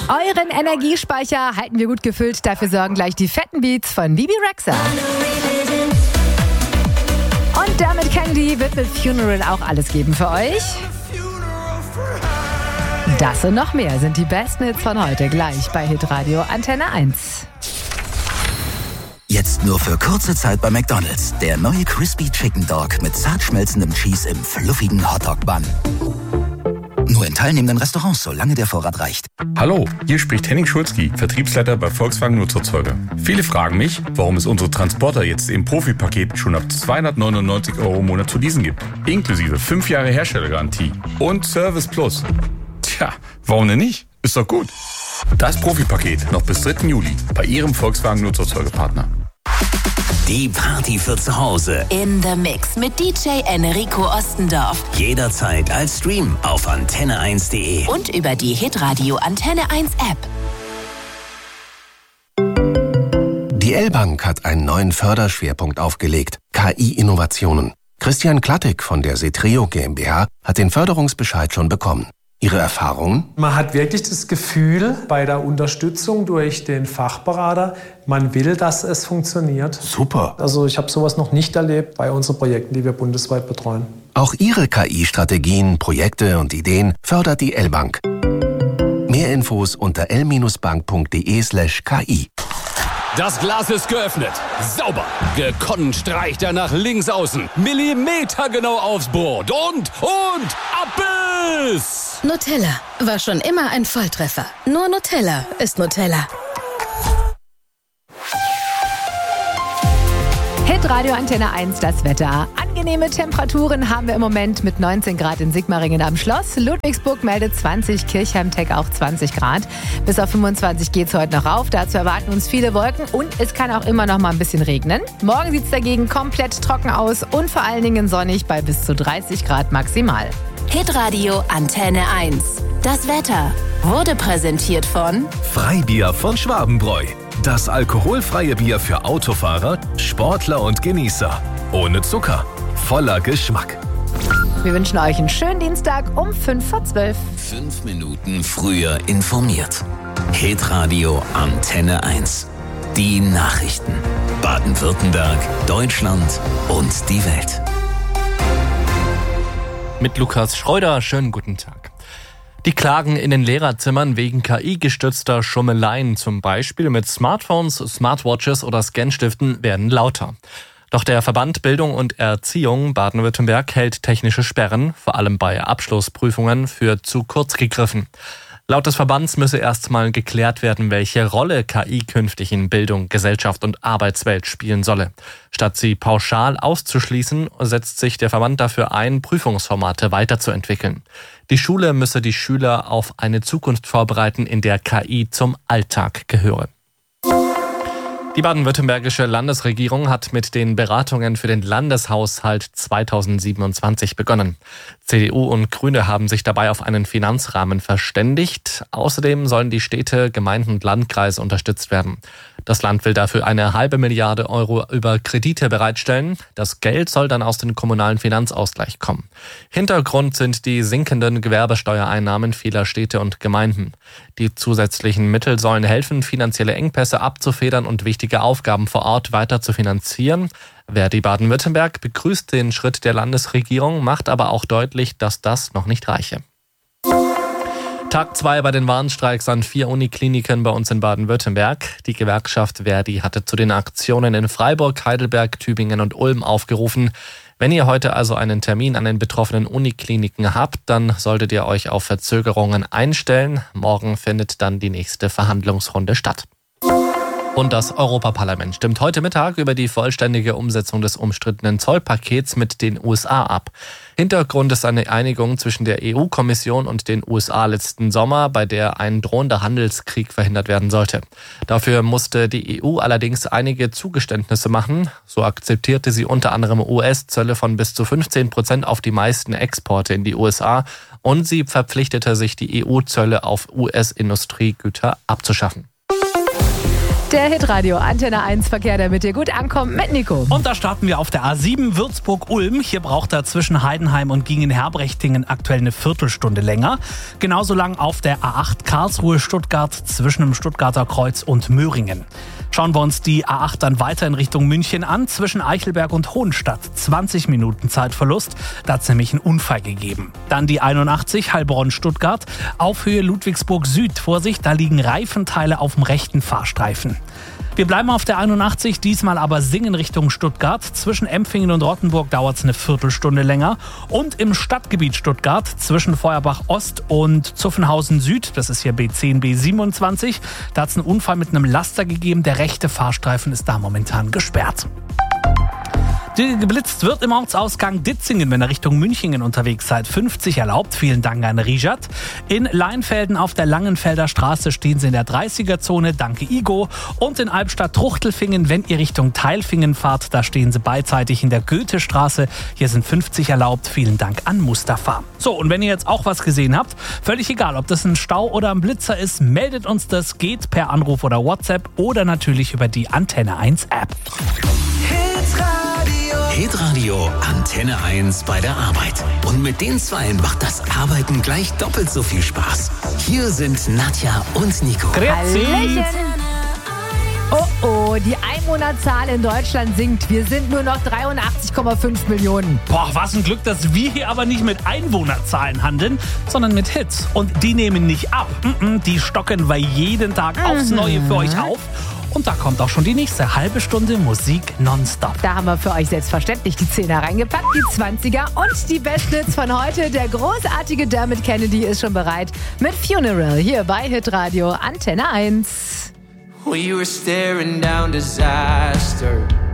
Euren Energiespeicher halten wir gut gefüllt. Dafür sorgen gleich die fetten Beats von Bibi Rexha. Und damit kann die Whipple Funeral auch alles geben für euch. Das und noch mehr sind die besten Hits von heute gleich bei Hitradio Antenne 1. Jetzt nur für kurze Zeit bei McDonald's. Der neue Crispy Chicken Dog mit zart schmelzendem Cheese im fluffigen Hotdog-Bun. Nur in teilnehmenden Restaurants, solange der Vorrat reicht. Hallo, hier spricht Henning Schulzki, Vertriebsleiter bei Volkswagen Nutzerzeuger. Viele fragen mich, warum es unsere Transporter jetzt im Profi-Paket schon ab 299 € im Monat zu leasen gibt. Inklusive 5 Jahre Herstellergarantie und Service Plus. Tja, warum denn nicht? Ist doch gut. Das Profi-Paket noch bis 3. Juli bei Ihrem Volkswagen Nutzerzeugerpartner. Die Party für zu Hause. In the Mix mit DJ Enrico Ostendorf. Jederzeit als Stream auf antenne1.de. Und über die Hitradio Antenne 1 App. Die L-Bank hat einen neuen Förderschwerpunkt aufgelegt. KI-Innovationen. Christian Klattig von der Setreo GmbH hat den Förderungsbescheid schon bekommen. Ihre Erfahrungen? Man hat wirklich das Gefühl bei der Unterstützung durch den Fachberater, man will, dass es funktioniert. Super. Also ich habe sowas noch nicht erlebt bei unseren Projekten, die wir bundesweit betreuen. Auch Ihre KI-Strategien, Projekte und Ideen fördert die L-Bank. Mehr Infos unter l-bank.de/ki. Das Glas ist geöffnet. Sauber. Gekonnt streicht er nach links außen. Millimetergenau aufs Brot. Und Abbiss! Nutella war schon immer ein Volltreffer. Nur Nutella ist Nutella. Hitradio Antenne 1, das Wetter. Angenehme Temperaturen haben wir im Moment mit 19 Grad in Sigmaringen am Schloss. Ludwigsburg meldet 20, Kirchheim-Teck auch 20 Grad. Bis auf 25 geht es heute noch rauf. Dazu erwarten uns viele Wolken und es kann auch immer noch mal ein bisschen regnen. Morgen sieht es dagegen komplett trocken aus und vor allen Dingen sonnig bei bis zu 30 Grad maximal. Hitradio Antenne 1. Das Wetter wurde präsentiert von Freibier von Schwabenbräu. Das alkoholfreie Bier für Autofahrer, Sportler und Genießer. Ohne Zucker, voller Geschmack. Wir wünschen euch einen schönen Dienstag um 11:55. 5 Minuten früher informiert. Hitradio Antenne 1. Die Nachrichten. Baden-Württemberg, Deutschland und die Welt. Mit Lukas Schreuder, schönen guten Tag. Die Klagen in den Lehrerzimmern wegen KI-gestützter Schummeleien, zum Beispiel mit Smartphones, Smartwatches oder Scanstiften, werden lauter. Doch der Verband Bildung und Erziehung Baden-Württemberg hält technische Sperren, vor allem bei Abschlussprüfungen, für zu kurz gegriffen. Laut des Verbands müsse erstmal geklärt werden, welche Rolle KI künftig in Bildung, Gesellschaft und Arbeitswelt spielen solle. Statt sie pauschal auszuschließen, setzt sich der Verband dafür ein, Prüfungsformate weiterzuentwickeln. Die Schule müsse die Schüler auf eine Zukunft vorbereiten, in der KI zum Alltag gehöre. Die baden-württembergische Landesregierung hat mit den Beratungen für den Landeshaushalt 2027 begonnen. CDU und Grüne haben sich dabei auf einen Finanzrahmen verständigt. Außerdem sollen die Städte, Gemeinden und Landkreise unterstützt werden. Das Land will dafür eine halbe Milliarde Euro über Kredite bereitstellen. Das Geld soll dann aus dem kommunalen Finanzausgleich kommen. Hintergrund sind die sinkenden Gewerbesteuereinnahmen vieler Städte und Gemeinden. Die zusätzlichen Mittel sollen helfen, finanzielle Engpässe abzufedern und wichtige Aufgaben vor Ort weiter zu finanzieren. Verdi Baden-Württemberg begrüßt den Schritt der Landesregierung, macht aber auch deutlich, dass das noch nicht reiche. Tag 2 bei den Warnstreiks an 4 Unikliniken bei uns in Baden-Württemberg. Die Gewerkschaft Verdi hatte zu den Aktionen in Freiburg, Heidelberg, Tübingen und Ulm aufgerufen. Wenn ihr heute also einen Termin an den betroffenen Unikliniken habt, dann solltet ihr euch auf Verzögerungen einstellen. Morgen findet dann die nächste Verhandlungsrunde statt. Und das Europaparlament stimmt heute Mittag über die vollständige Umsetzung des umstrittenen Zollpakets mit den USA ab. Hintergrund ist eine Einigung zwischen der EU-Kommission und den USA letzten Sommer, bei der ein drohender Handelskrieg verhindert werden sollte. Dafür musste die EU allerdings einige Zugeständnisse machen. So akzeptierte sie unter anderem US-Zölle von bis zu 15% auf die meisten Exporte in die USA und sie verpflichtete sich, die EU-Zölle auf US-Industriegüter abzuschaffen. Der Hitradio Antenne 1 Verkehr, der mit dir gut ankommt, mit Nico. Und da starten wir auf der A7 Würzburg-Ulm. Hier braucht er zwischen Heidenheim und Gingen-Herbrechtingen aktuell eine Viertelstunde länger. Genauso lang auf der A8 Karlsruhe-Stuttgart zwischen dem Stuttgarter Kreuz und Möhringen. Schauen wir uns die A8 dann weiter in Richtung München an. Zwischen Eichelberg und Hohenstadt 20 Minuten Zeitverlust. Da hat es nämlich einen Unfall gegeben. Dann die 81 Heilbronn-Stuttgart auf Höhe Ludwigsburg Süd. Vorsicht, da liegen Reifenteile auf dem rechten Fahrstreifen. Wir bleiben auf der 81, diesmal aber Singen Richtung Stuttgart. Zwischen Empfingen und Rottenburg dauert es eine Viertelstunde länger. Und im Stadtgebiet Stuttgart zwischen Feuerbach Ost und Zuffenhausen Süd, das ist hier B10, B27, da hat es einen Unfall mit einem Laster gegeben. Der rechte Fahrstreifen ist da momentan gesperrt. Geblitzt wird im Ortsausgang Ditzingen, wenn ihr Richtung Münchingen unterwegs seid. 50 erlaubt, vielen Dank an Rijat. In Leinfelden auf der Langenfelder Straße stehen sie in der 30er-Zone, danke Igo. Und in Albstadt-Truchtelfingen, wenn ihr Richtung Teilfingen fahrt, da stehen sie beidseitig in der Goethestraße. Hier sind 50 erlaubt, vielen Dank an Mustafa. So, und wenn ihr jetzt auch was gesehen habt, völlig egal, ob das ein Stau oder ein Blitzer ist, meldet uns das, geht per Anruf oder WhatsApp oder natürlich über die Antenne 1 App. Hitradio Antenne 1 bei der Arbeit. Und mit den Zweien macht das Arbeiten gleich doppelt so viel Spaß. Hier sind Nadja und Nico. Hallöchen. Oh, die Einwohnerzahl in Deutschland sinkt. Wir sind nur noch 83,5 Millionen. Boah, was ein Glück, dass wir hier aber nicht mit Einwohnerzahlen handeln, sondern mit Hits. Und die nehmen nicht ab. Die stocken wir jeden Tag aufs Neue für euch auf. Und da kommt auch schon die nächste halbe Stunde Musik nonstop. Da haben wir für euch selbstverständlich die 10er reingepackt, die 20er und die besten Hits von heute. Der großartige Dermot Kennedy ist schon bereit mit Funeral hier bei Hitradio Antenne 1. We were staring down disaster.